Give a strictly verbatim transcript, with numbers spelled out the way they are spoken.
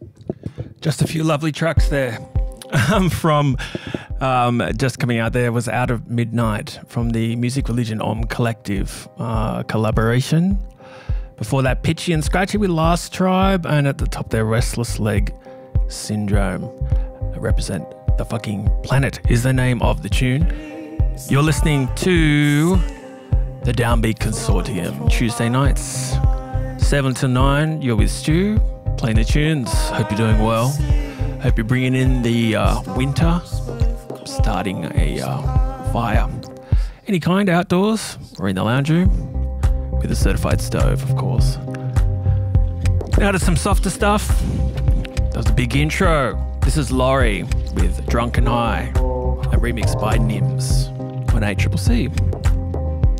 Just a few lovely tracks there. Um, from um, just coming out there was Out of Midnight from the Music Religion Om Collective uh, collaboration. Before that, Pitchy and Scratchy with Last Tribe, and at the top there, Restless Leg Syndrome. Represent the fucking planet is the name of the tune. You're listening to the Downbeat Consortium Tuesday nights, seven to nine. You're with Stu, playing the tunes. Hope you're doing well. Hope you're bringing in the uh, winter, starting a uh, fire, any kind, outdoors or in the lounge room, with a certified stove, of course. Now to some softer stuff. That was a big intro. This is Laurie with Drunken High, a remix by Nims on A C C C.